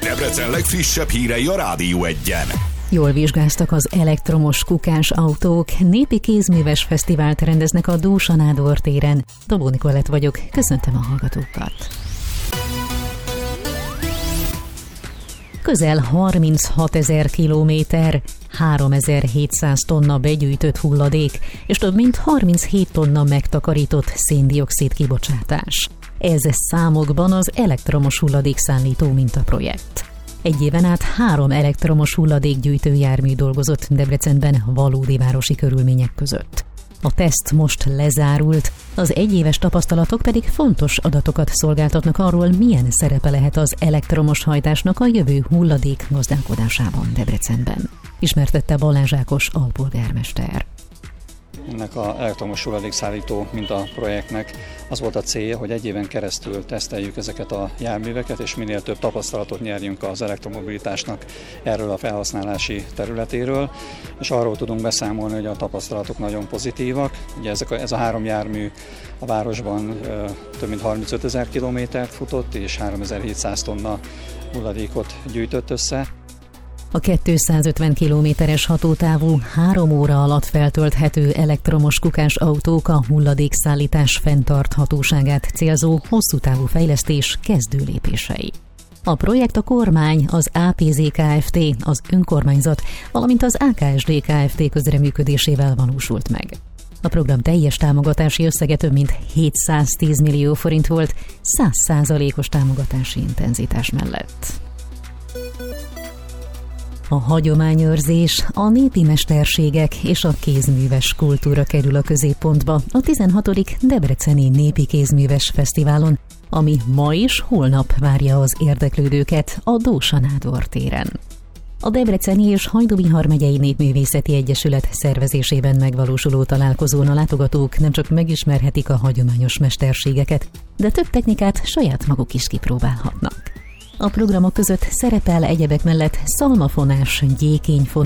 Debrecen legfrissebb hírei a Rádió Egyen. Jól vizsgáztak az elektromos kukás autók, népi kézműves fesztivált rendeznek a Dósa Nádor téren. Dobó Nikolett vagyok, köszöntöm a hallgatókat. Közel 36 000 kilométer, 3700 tonna begyűjtött hulladék, és több mint 37 tonna megtakarított szén-dioxid kibocsátás. Ez számokban az elektromos hulladékszállító mintaprojekt. Egy éven át 3 elektromos hulladékgyűjtő jármű dolgozott Debrecenben valódi városi körülmények között. A teszt most lezárult, az egyéves tapasztalatok pedig fontos adatokat szolgáltatnak arról, milyen szerepe lehet az elektromos hajtásnak a jövő hulladék gazdálkodásában Debrecenben. Ismertette Balázs Ákos alpolgármester. Ennek az elektromos hulladékszállító mintaprojektnek az volt a célja, hogy egy éven keresztül teszteljük ezeket a járműveket, és minél több tapasztalatot nyerjünk az elektromobilitásnak erről a felhasználási területéről, és arról tudunk beszámolni, hogy a tapasztalatok nagyon pozitívak. Ugye ez a 3 jármű a városban több mint 35 000 kilométert futott, és 3700 tonna hulladékot gyűjtött össze. A 250 kilométeres hatótávú, 3 óra alatt feltölthető elektromos kukás autók a hulladékszállítás fenntarthatóságát célzó hosszú távú fejlesztés kezdő lépései. A projekt a kormány, az APZ Kft., az önkormányzat, valamint az AKSD Kft. Közreműködésével valósult meg. A program teljes támogatási összege több mint 710 millió forint volt, 100%-os támogatási intenzitás mellett. A hagyományőrzés, a népi mesterségek és a kézműves kultúra kerül a középpontba a 16. Debreceni Népi Kézműves Fesztiválon, ami ma és holnap várja az érdeklődőket a Dósa Nádor téren. A Debreceni és Hajdú-Bihar megyei Népművészeti Egyesület szervezésében megvalósuló találkozón a látogatók nem csak megismerhetik a hagyományos mesterségeket, de több technikát saját maguk is kipróbálhatnak. A programok között szerepel egyebek mellett szalmafonás, gyékényfonás,